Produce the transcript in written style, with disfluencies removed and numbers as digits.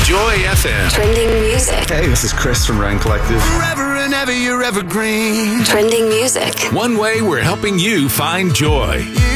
Joy FM. Trending music. Hey, this is Chris from Ryan Collective. Forever and ever, you're evergreen. Trending music. One way we're helping you find joy.